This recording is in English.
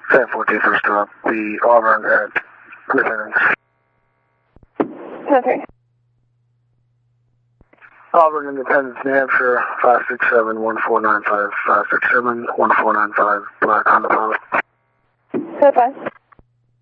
714 first stop, the Auburn at Independence. Okay. Auburn, Independence, New Hampshire, 567-1495, 567-1495, Black Honda Pilot. That's fine.